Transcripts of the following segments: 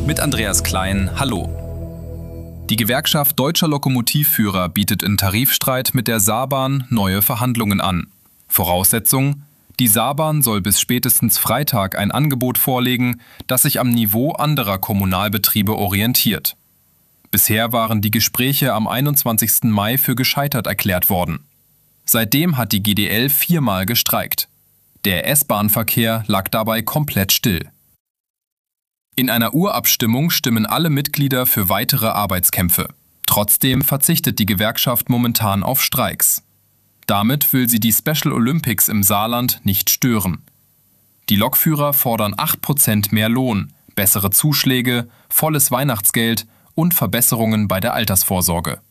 mit Andreas Klein. Hallo. Die Gewerkschaft Deutscher Lokomotivführer bietet in Tarifstreit mit der Saarbahn neue Verhandlungen an. Voraussetzung: Die Saarbahn soll bis spätestens Freitag ein Angebot vorlegen, das sich am Niveau anderer Kommunalbetriebe orientiert. Bisher waren die Gespräche am 21. Mai für gescheitert erklärt worden. Seitdem hat die GDL 4-mal gestreikt. Der S-Bahn-Verkehr lag dabei komplett still. In einer Urabstimmung stimmen alle Mitglieder für weitere Arbeitskämpfe. Trotzdem verzichtet die Gewerkschaft momentan auf Streiks. Damit will sie die Special Olympics im Saarland nicht stören. Die Lokführer fordern 8% mehr Lohn, bessere Zuschläge, volles Weihnachtsgeld und Verbesserungen bei der Altersvorsorge.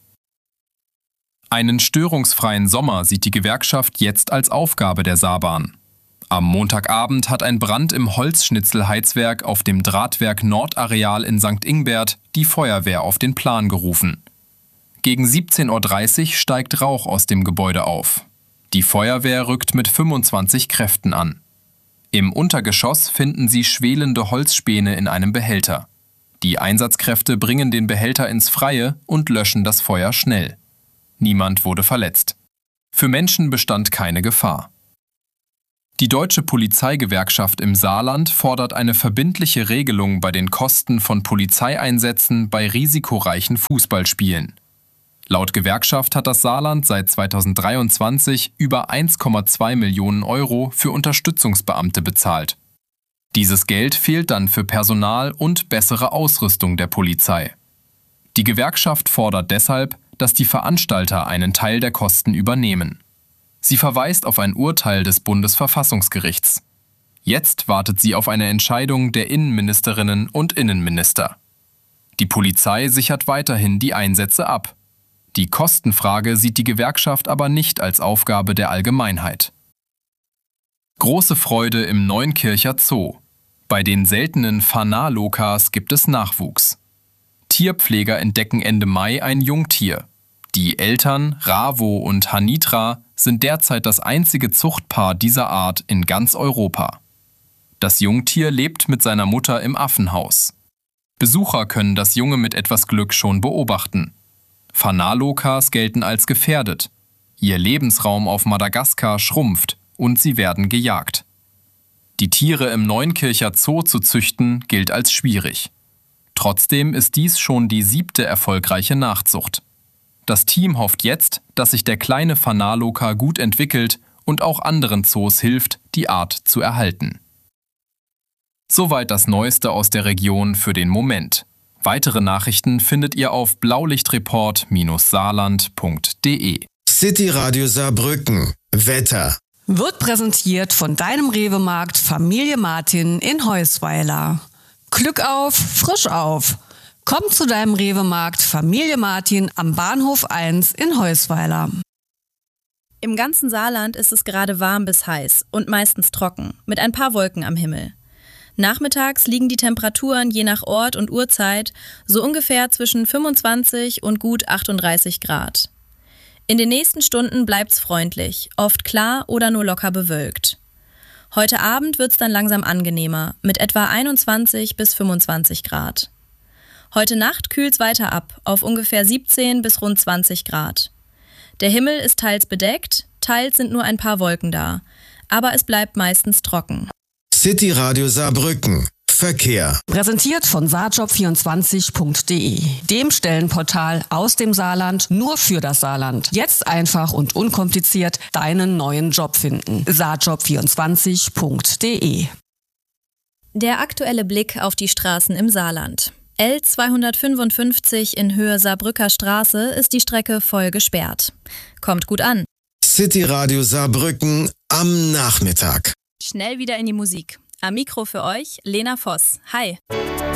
Einen störungsfreien Sommer sieht die Gewerkschaft jetzt als Aufgabe der Saarbahn. Am Montagabend hat ein Brand im Holzschnitzelheizwerk auf dem Drahtwerk Nordareal in St. Ingbert die Feuerwehr auf den Plan gerufen. Gegen 17:30 Uhr steigt Rauch aus dem Gebäude auf. Die Feuerwehr rückt mit 25 Kräften an. Im Untergeschoss finden sie schwelende Holzspäne in einem Behälter. Die Einsatzkräfte bringen den Behälter ins Freie und löschen das Feuer schnell. Niemand wurde verletzt. Für Menschen bestand keine Gefahr. Die Deutsche Polizeigewerkschaft im Saarland fordert eine verbindliche Regelung bei den Kosten von Polizeieinsätzen bei risikoreichen Fußballspielen. Laut Gewerkschaft hat das Saarland seit 2023 über 1,2 Millionen Euro für Unterstützungsbeamte bezahlt. Dieses Geld fehlt dann für Personal und bessere Ausrüstung der Polizei. Die Gewerkschaft fordert deshalb, dass die Veranstalter einen Teil der Kosten übernehmen. Sie verweist auf ein Urteil des Bundesverfassungsgerichts. Jetzt wartet sie auf eine Entscheidung der Innenministerinnen und Innenminister. Die Polizei sichert weiterhin die Einsätze ab. Die Kostenfrage sieht die Gewerkschaft aber nicht als Aufgabe der Allgemeinheit. Große Freude im Neunkircher Zoo. Bei den seltenen Fanalokas gibt es Nachwuchs. Tierpfleger entdecken Ende Mai ein Jungtier. Die Eltern, Ravo und Hanitra, sind derzeit das einzige Zuchtpaar dieser Art in ganz Europa. Das Jungtier lebt mit seiner Mutter im Affenhaus. Besucher können das Junge mit etwas Glück schon beobachten. Fanalokas gelten als gefährdet. Ihr Lebensraum auf Madagaskar schrumpft und sie werden gejagt. Die Tiere im Neunkircher Zoo zu züchten, gilt als schwierig. Trotzdem ist dies schon die 7. erfolgreiche Nachzucht. Das Team hofft jetzt, dass sich der kleine Fanaloka gut entwickelt und auch anderen Zoos hilft, die Art zu erhalten. Soweit das Neueste aus der Region für den Moment. Weitere Nachrichten findet ihr auf blaulichtreport-saarland.de. City Radio Saarbrücken. Wetter. Wird präsentiert von deinem Rewe-Markt Familie Martin in Heusweiler. Glück auf, frisch auf. Komm zu deinem Rewe-Markt Familie Martin am Bahnhof 1 in Heusweiler. Im ganzen Saarland ist es gerade warm bis heiß und meistens trocken, mit ein paar Wolken am Himmel. Nachmittags liegen die Temperaturen je nach Ort und Uhrzeit so ungefähr zwischen 25 und gut 38 Grad. In den nächsten Stunden bleibt's freundlich, oft klar oder nur locker bewölkt. Heute Abend wird's dann langsam angenehmer, mit etwa 21 bis 25 Grad. Heute Nacht kühlt's weiter ab, auf ungefähr 17 bis rund 20 Grad. Der Himmel ist teils bedeckt, teils sind nur ein paar Wolken da, aber es bleibt meistens trocken. City Radio Saarbrücken. Verkehr. Präsentiert von saarjob24.de, dem Stellenportal aus dem Saarland nur für das Saarland. Jetzt einfach und unkompliziert deinen neuen Job finden. saarjob24.de. Der aktuelle Blick auf die Straßen im Saarland. L255 in Höhe Saarbrücker Straße ist die Strecke voll gesperrt. Kommt gut an. City Radio Saarbrücken am Nachmittag. Schnell wieder in die Musik. Am Mikro für euch Lena Voss. Hi.